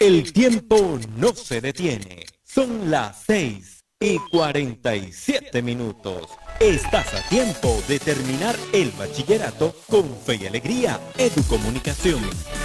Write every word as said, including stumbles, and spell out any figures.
El tiempo no se detiene. Son las seis y cuarenta y siete minutos. Estás a tiempo de terminar el bachillerato con Fe y Alegría Educomunicación.